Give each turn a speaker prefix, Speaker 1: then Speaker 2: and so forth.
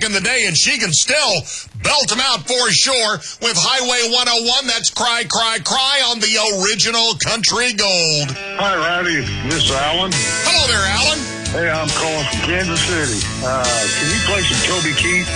Speaker 1: back in the day, and she can still belt them out for sure with Highway 101. That's Cry, Cry, Cry on the original Country Gold.
Speaker 2: Hi, Rowdy. This is Alan.
Speaker 1: Hello there, Alan.
Speaker 2: Hey, I'm calling from Kansas City. Can you play some Toby Keith?